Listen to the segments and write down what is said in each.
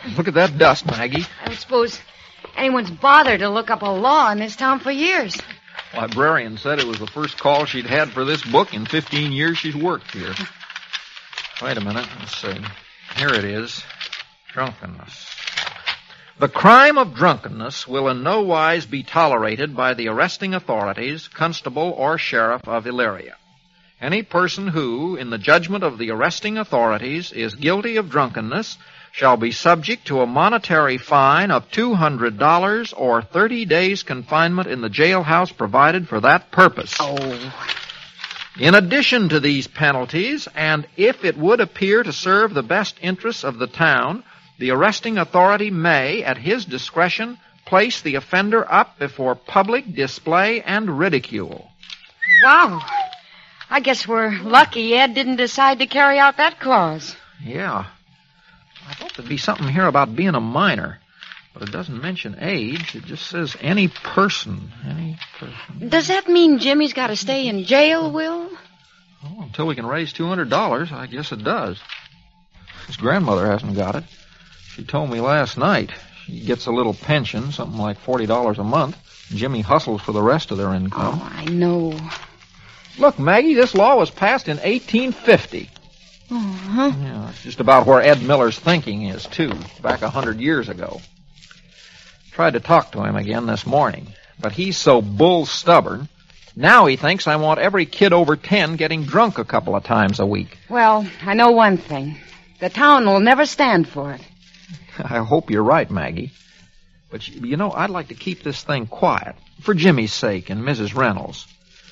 Look at that dust, Maggie. I don't suppose anyone's bothered to look up a law in this town for years. Librarian said it was the first call she'd had for this book in 15 years she's worked here. Wait a minute. Let's see. Here it is. Drunkenness. The crime of drunkenness will in no wise be tolerated by the arresting authorities, constable, or sheriff of Elyria. Any person who, in the judgment of the arresting authorities, is guilty of drunkenness shall be subject to a monetary fine of $200 or 30 days confinement in the jailhouse provided for that purpose. Oh. In addition to these penalties, and if it would appear to serve the best interests of the town, the arresting authority may, at his discretion, place the offender up before public display and ridicule. Wow. I guess we're lucky Ed didn't decide to carry out that clause. Yeah. I thought there'd be something here about being a minor, but it doesn't mention age. It just says any person. Any person. Does that mean Jimmy's got to stay in jail, Will? Well, until we can raise $200, I guess it does. His grandmother hasn't got it. She told me last night. She gets a little pension, something like $40 a month. Jimmy hustles for the rest of their income. Oh, I know. Look, Maggie, this law was passed in 1850. Uh-huh. Yeah, it's just about where Ed Miller's thinking is, too, back 100 years ago. Tried to talk to him again this morning, but he's so bull stubborn. Now he thinks I want every kid over 10 getting drunk a couple of times a week. Well, I know one thing. The town will never stand for it. I hope you're right, Maggie. But, you know, I'd like to keep this thing quiet, for Jimmy's sake and Mrs. Reynolds.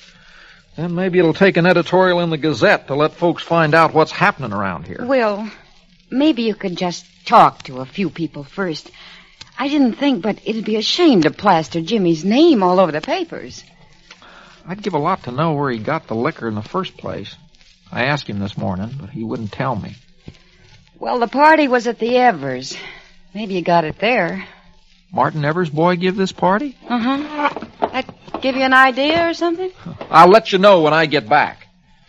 Then maybe it'll take an editorial in the Gazette to let folks find out what's happening around here. Will, maybe you could just talk to a few people first. I didn't think, but it'd be a shame to plaster Jimmy's name all over the papers. I'd give a lot to know where he got the liquor in the first place. I asked him this morning, but he wouldn't tell me. Well, the party was at the Evers. Maybe you got it there. Martin Evers' boy give this party? Uh-huh. That give you an idea or something? I'll let you know when I get back.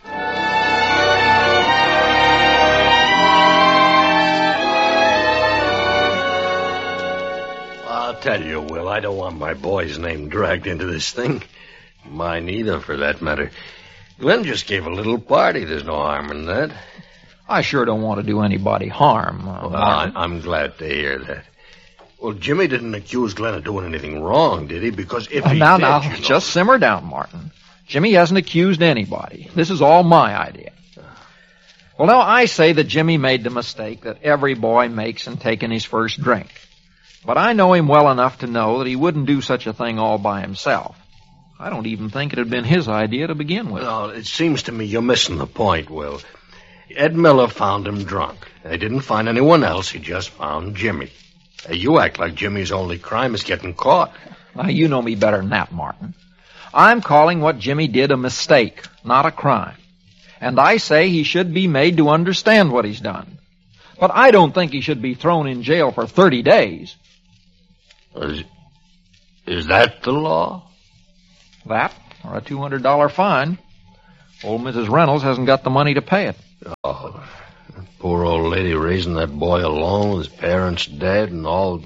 I'll tell you, Will, I don't want my boy's name dragged into this thing. Mine either, for that matter. Glenn just gave a little party. There's no harm in that. I sure don't want to do anybody harm. I'm glad to hear that. Well, Jimmy didn't accuse Glenn of doing anything wrong, did he? Because if he now, did, you know... just simmer down, Martin. Jimmy hasn't accused anybody. This is all my idea. Well, now, I say that Jimmy made the mistake that every boy makes in taking his first drink. But I know him well enough to know that he wouldn't do such a thing all by himself. I don't even think it had been his idea to begin with. No, it seems to me you're missing the point, Will. Ed Miller found him drunk. They didn't find anyone else. He just found Jimmy. You act like Jimmy's only crime is getting caught. Now, you know me better than that, Martin. I'm calling what Jimmy did a mistake, not a crime. And I say he should be made to understand what he's done. But I don't think he should be thrown in jail for 30 days. Is that the law? That, or a $200 fine. Old Mrs. Reynolds hasn't got the money to pay it. Oh, poor old lady raising that boy alone with his parents dead and all.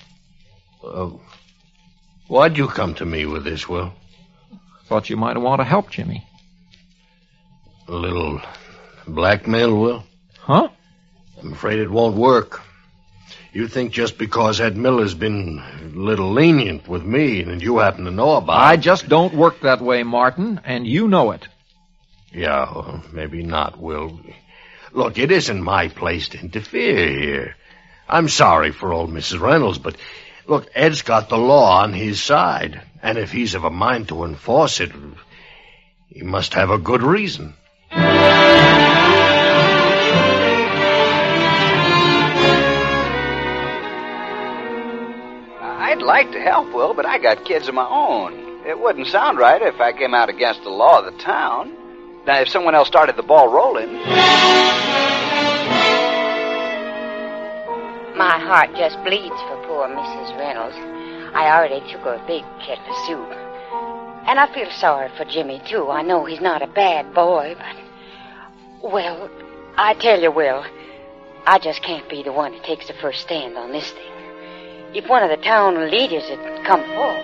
Why'd you come to me with this, Will? Thought you might want to help Jimmy. A little blackmail, Will? Huh? I'm afraid it won't work. You think just because Ed Miller's been a little lenient with me and you happen to know about it... I just don't work that way, Martin, and you know it. Yeah, well, maybe not, Will. Look, it isn't my place to interfere here. I'm sorry for old Mrs. Reynolds, but, look, Ed's got the law on his side. And if he's of a mind to enforce it, he must have a good reason. I'd like to help, Will, but I got kids of my own. It wouldn't sound right if I came out against the law of the town. Now, if someone else started the ball rolling... My heart just bleeds for poor Mrs. Reynolds. I already took her a big kettle of soup. And I feel sorry for Jimmy, too. I know he's not a bad boy, but... Well, I tell you, Will, I just can't be the one that takes the first stand on this thing. If one of the town leaders had come forward.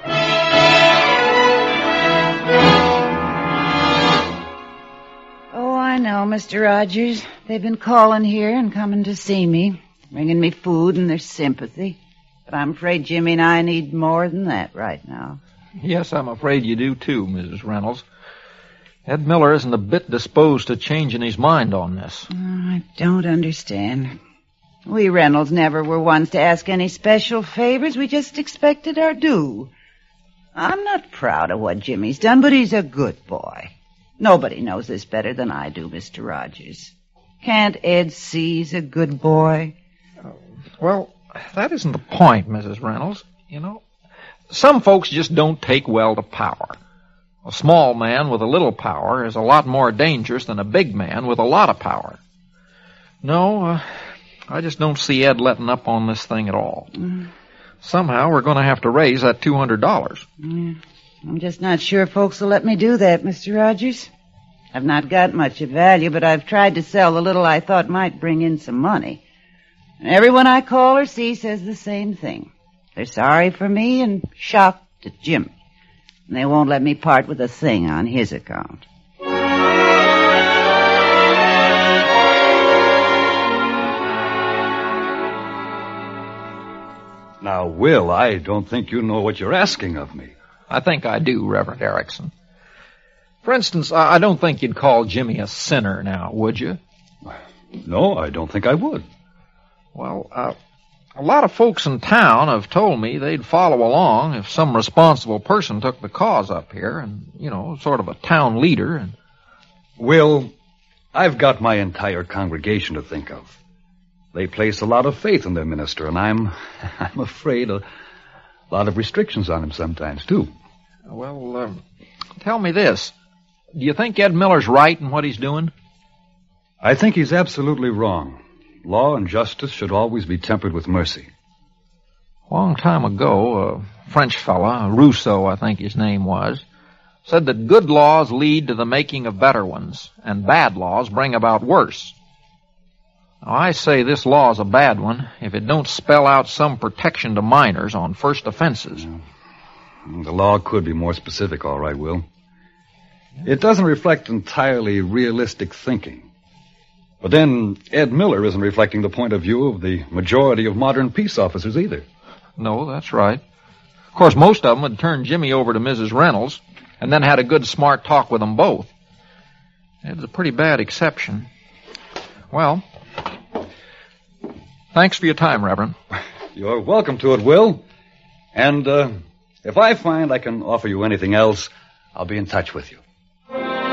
Oh, I know, Mr. Rogers. They've been calling here and coming to see me, bringing me food and their sympathy. But I'm afraid Jimmy and I need more than that right now. Yes, I'm afraid you do too, Mrs. Reynolds. Ed Miller isn't a bit disposed to changing his mind on this. I don't understand. We Reynolds never were ones to ask any special favors. We just expected our due. I'm not proud of what Jimmy's done, but he's a good boy. Nobody knows this better than I do, Mr. Rogers. Can't Ed see he's a good boy? Well, that isn't the point, Mrs. Reynolds. You know, some folks just don't take well to power. A small man with a little power is a lot more dangerous than a big man with a lot of power. No, I just don't see Ed letting up on this thing at all. Somehow we're going to have to raise that $200. I'm just not sure folks will let me do that, Mr. Rogers. I've not got much of value, but I've tried to sell the little I thought might bring in some money. And everyone I call or see says the same thing. They're sorry for me and shocked at Jimmy. And they won't let me part with a thing on his account. Now, Will, I don't think you know what you're asking of me. I think I do, Reverend Erickson. For instance, I don't think you'd call Jimmy a sinner now, would you? No, I don't think I would. Well, a lot of folks in town have told me they'd follow along if some responsible person took the cause up here and, you know, sort of a town leader. And Will, I've got my entire congregation to think of. They place a lot of faith in their minister, and I'm afraid a lot of restrictions on him sometimes, too. Well, tell me this. Do you think Ed Miller's right in what he's doing? I think he's absolutely wrong. Law and justice should always be tempered with mercy. A long time ago, a French fella, Rousseau, I think his name was, said that good laws lead to the making of better ones, and bad laws bring about worse. Now, I say this law is a bad one if it don't spell out some protection to minors on first offenses. The law could be more specific, all right, Will. It doesn't reflect entirely realistic thinking. But then Ed Miller isn't reflecting the point of view of the majority of modern peace officers either. No, that's right. Of course, most of them had turned Jimmy over to Mrs. Reynolds and then had a good, smart talk with them both. Ed's a pretty bad exception. Well, thanks for your time, Reverend. You're welcome to it, Will. And if I find I can offer you anything else, I'll be in touch with you.